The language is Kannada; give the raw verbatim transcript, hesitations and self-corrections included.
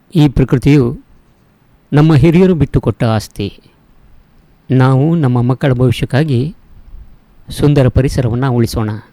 ಈ ಪ್ರಕೃತಿಯು ನಮ್ಮ ಹಿರಿಯರು ಬಿಟ್ಟುಕೊಟ್ಟ ಆಸ್ತಿ. ನಾವು ನಮ್ಮ ಮಕ್ಕಳ ಭವಿಷ್ಯಕ್ಕಾಗಿ ಸುಂದರ ಪರಿಸರವನ್ನು ಉಳಿಸೋಣ.